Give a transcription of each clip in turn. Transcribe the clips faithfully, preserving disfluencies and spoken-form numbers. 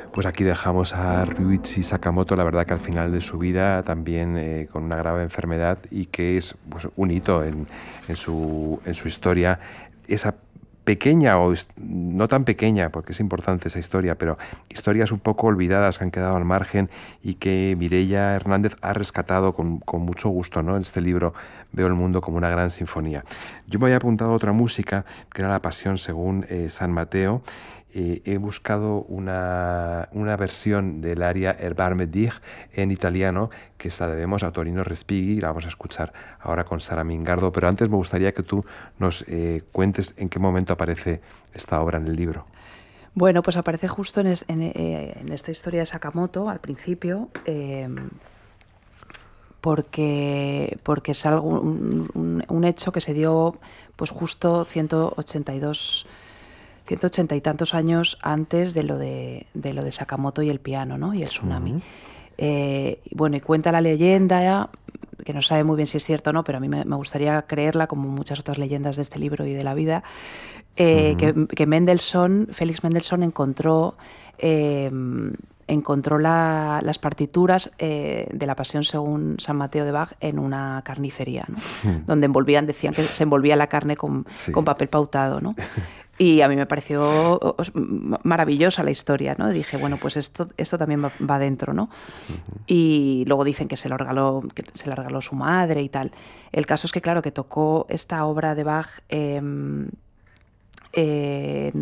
Pues aquí dejamos a Ryuichi Sakamoto, la verdad que al final de su vida también eh, con una grave enfermedad y que es pues, un hito en, en, su, en su historia. Esa pequeña o no tan pequeña, porque es importante esa historia, pero historias un poco olvidadas que han quedado al margen y que Mireia Hernández ha rescatado con, con mucho gusto, ¿no? En este libro Veo el mundo como una gran sinfonía. Yo me había apuntado a otra música, que era La Pasión según eh, San Mateo. Eh, he buscado una, una versión del aria Erbarme dich en italiano, que se la debemos a Torino Respighi, la vamos a escuchar ahora con Sara Mingardo, pero antes me gustaría que tú nos eh, cuentes en qué momento aparece esta obra en el libro. Bueno, pues aparece justo en, es, en, eh, en esta historia de Sakamoto, al principio, eh, porque, porque es algo, un, un, un hecho que se dio pues justo ciento ochenta y dos ciento ochenta y tantos años antes de lo de, de lo de Sakamoto y el piano, ¿no? Y el tsunami. Uh-huh. Eh, bueno, y cuenta la leyenda, que no sabe muy bien si es cierto o no, pero a mí me, me gustaría creerla, como muchas otras leyendas de este libro y de la vida, eh, uh-huh. que, que Mendelssohn, Félix Mendelssohn encontró... Eh, encontró la, las partituras eh, de la Pasión según San Mateo de Bach en una carnicería, ¿no? Uh-huh. Donde envolvían, decían que se envolvía la carne con, sí. con papel pautado, ¿no? Y a mí me pareció maravillosa la historia, ¿no? Dije, bueno, pues esto, esto también va, va dentro, ¿no? Uh-huh. Y luego dicen que se lo regaló, que se la regaló su madre y tal. El caso es que, claro, que tocó esta obra de Bach eh, eh,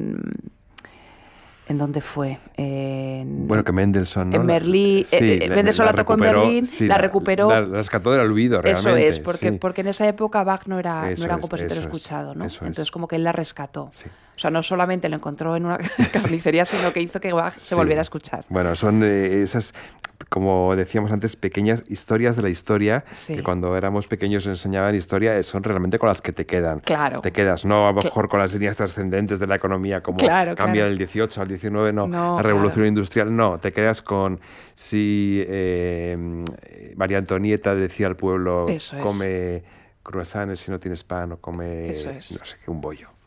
¿en dónde fue? En, bueno, que Mendelssohn, ¿no? En Berlín. Sí, eh, la, Mendelssohn la, la tocó recuperó, en Berlín, sí, la recuperó. La, la rescató del olvido, realmente. Eso es, porque, sí. porque en esa época Bach no era, no era un compositor es, escuchado, ¿no? Eso Entonces, es. como que él la rescató. Sí. O sea, no solamente lo encontró en una carnicería, sí. sino que hizo que Bach sí. se volviera a escuchar. Bueno, son eh, esas, como decíamos antes, pequeñas historias de la historia, sí. que cuando éramos pequeños enseñaban historia, son realmente con las que te quedan. Claro. Te quedas, no a lo mejor con las líneas trascendentes de la economía, como claro, cambia claro. del dieciocho al diecinueve, no, no la revolución claro. industrial, no, te quedas con si eh, María Antonieta decía al pueblo, Eso es. come croissants si no tienes pan, o come, Eso es. no sé qué, un bollo.